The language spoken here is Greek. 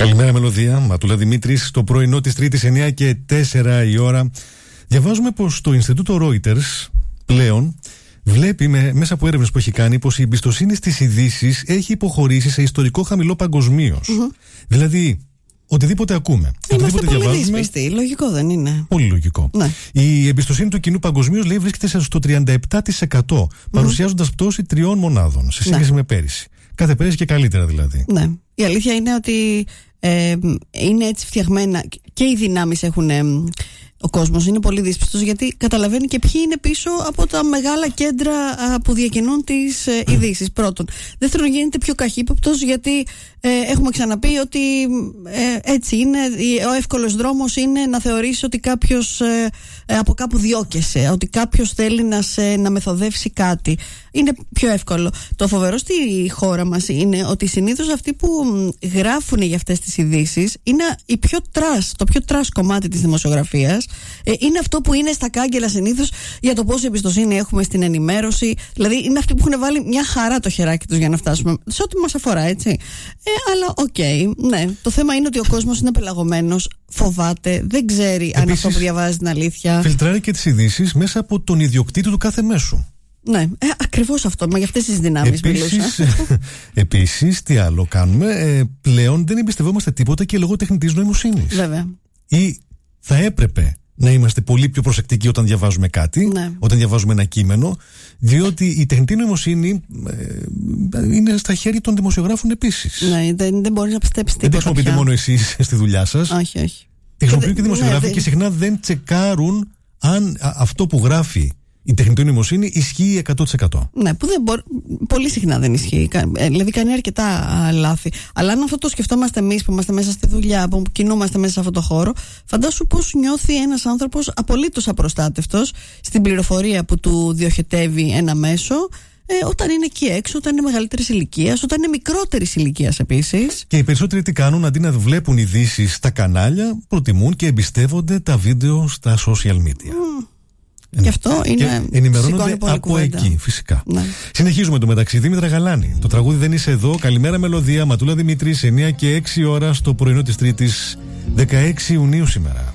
Καλημέρα, Μελωδία. Ματούλα Δημήτρης, στο πρωινό της Τρίτης, 9 και 4 η ώρα. Διαβάζουμε πως το Ινστιτούτο Reuters πλέον βλέπει μέσα από έρευνες που έχει κάνει πως η εμπιστοσύνη στις ειδήσεις έχει υποχωρήσει σε ιστορικό χαμηλό παγκοσμίως. Δηλαδή, οτιδήποτε ακούμε, οτιδήποτε διαβάζουμε. Δύσπιστοι. Λογικό δεν είναι? Πολύ λογικό. Ναι. Η εμπιστοσύνη του κοινού παγκοσμίως, λέει, βρίσκεται στο 37%, παρουσιάζοντας πτώση 3 μονάδων σε σύγκριση με πέρυσι. Κάθε πέρυσι και καλύτερα δηλαδή. Ναι. Η αλήθεια είναι ότι είναι έτσι φτιαγμένα και οι δυνάμεις έχουν. Ο κόσμος είναι πολύ δύσπιστος γιατί καταλαβαίνει και ποιοι είναι πίσω από τα μεγάλα κέντρα που διακινούν τις ειδήσεις. Πρώτον. Δεύτερον, γίνεται πιο καχύποπτος γιατί έχουμε ξαναπεί ότι έτσι είναι. Ο εύκολος δρόμος είναι να θεωρήσει ότι κάποιος από κάπου διώκεσαι, ότι κάποιος θέλει να μεθοδεύσει κάτι. Είναι πιο εύκολο. Το φοβερό στη χώρα μας είναι ότι συνήθως αυτοί που γράφουν για αυτές τις ειδήσεις είναι το πιο τρας κομμάτι της δημοσιογραφίας. Είναι αυτό που είναι στα κάγκελα συνήθως για το πόση εμπιστοσύνη έχουμε στην ενημέρωση. Δηλαδή είναι αυτοί που έχουν βάλει μια χαρά το χεράκι τους για να φτάσουμε σε ό,τι μας αφορά, έτσι. Αλλά ναι. Το θέμα είναι ότι ο κόσμος είναι πελαγωμένος, φοβάται, δεν ξέρει αν αυτό που διαβάζει την αλήθεια. Φιλτράρει και τις ειδήσεις μέσα από τον ιδιοκτήτη του κάθε μέσου. Ναι, ακριβώς αυτό. Μα για αυτές τις δυνάμεις μιλούσα. Επίσης, τι άλλο κάνουμε? Πλέον δεν εμπιστευόμαστε τίποτα και λόγω τεχνητής νοημοσύνης. Βέβαια. Ή θα έπρεπε να είμαστε πολύ πιο προσεκτικοί όταν διαβάζουμε κάτι, όταν διαβάζουμε ένα κείμενο, διότι η τεχνητή νοημοσύνη είναι στα χέρια των δημοσιογράφων επίσης. Ναι, δεν μπορεί να πιστέψει τίποτα. Δεν τη χρησιμοποιείτε μόνο εσείς στη δουλειά σας. Όχι, όχι. Τη χρησιμοποιούν και οι δημοσιογράφοι και συχνά δεν τσεκάρουν αν αυτό που γράφει η τεχνητή νοημοσύνη ισχύει 100%. Ναι, που πολύ συχνά δεν ισχύει. Δηλαδή κάνει αρκετά λάθη. Αλλά αν αυτό το σκεφτόμαστε εμείς που είμαστε μέσα στη δουλειά, που κινούμαστε μέσα σε αυτό το χώρο, φαντάσου πώς νιώθει ένας άνθρωπος απολύτως απροστάτευτος στην πληροφορία που του διοχετεύει ένα μέσο, όταν είναι εκεί έξω, όταν είναι μεγαλύτερης ηλικίας, όταν είναι μικρότερης ηλικίας επίσης. Και οι περισσότεροι τι κάνουν? Αντί να βλέπουν ειδήσεις στα κανάλια, προτιμούν και εμπιστεύονται τα βίντεο στα social media. Και αυτό είναι. Και ενημερώνονται από εκεί, φυσικά. Ναι. Συνεχίζουμε το μεταξύ. Δήμητρα Γαλάνη. Το τραγούδι Δεν είσαι εδώ. Καλημέρα, Μελωδία. Ματούλα Δημήτρης, 9 και 6 ώρα στο πρωινό της Τρίτης, 16 Ιουνίου σήμερα.